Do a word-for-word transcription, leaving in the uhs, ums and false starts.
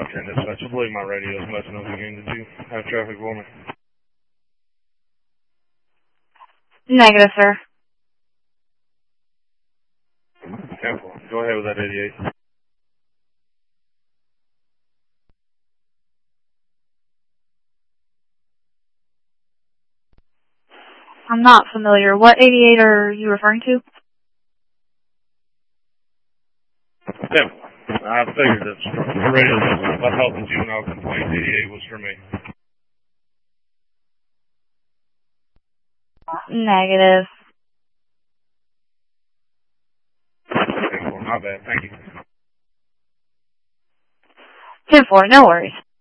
five ten dispatch. I believe my radio is messing up again. Did you have traffic for me? Negative, sir. ten four. Go ahead with that eighty-eight. I'm not familiar. What eighty-eight are you referring to? ten four. I figured that the radio was I thought the juvenile complaint eighty-eight was for me. Negative. ten four. My bad. Thank you. ten four, no worries.